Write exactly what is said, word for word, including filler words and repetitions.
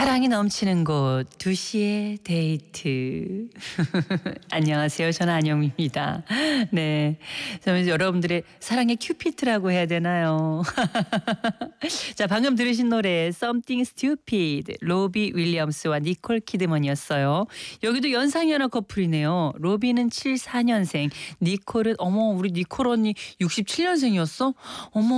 사랑이 넘치는 곳 두 시의 데이트. 안녕하세요. 저는 안영미입니다. 네. 저는 여러분들의 사랑의 큐피트라고 해야 되나요? 자, 방금 들으신 노래 Something Stupid 로비 윌리엄스와 니콜 키드먼이었어요. 여기도 연상연하 커플이네요. 로비는 칠십사 년생, 니콜은 어머 우리 니콜 언니 육십칠 년생이었어? 어머